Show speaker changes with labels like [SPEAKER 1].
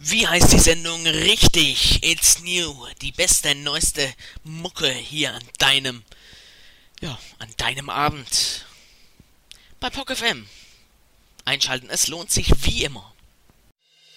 [SPEAKER 1] Wie heißt die Sendung? Richtig, It's New. Die beste, neueste Mucke hier an deinem Abend. Bei POC FM. Einschalten, es lohnt sich wie immer.